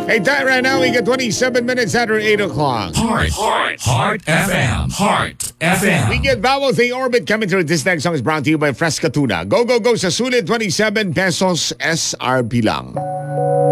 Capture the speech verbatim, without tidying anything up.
Hey, time right now, we got twenty-seven minutes after eight o'clock. Heart, Heart, Heart F M, Heart F M. We get Vowel Thing Orbit coming through. This next song is brought to you by Fresca Tuna. Go, go, go sa sulit, twenty-seven pesos S R P lang.